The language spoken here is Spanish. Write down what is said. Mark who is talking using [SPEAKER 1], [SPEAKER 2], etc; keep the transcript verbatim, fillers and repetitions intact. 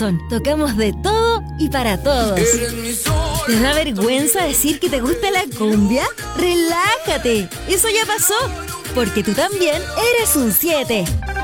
[SPEAKER 1] corazón. Tocamos de todo y para todos. ¿Te da vergüenza decir que te gusta la cumbia? ¡Relájate! Eso ya pasó, porque tú también eres un siete.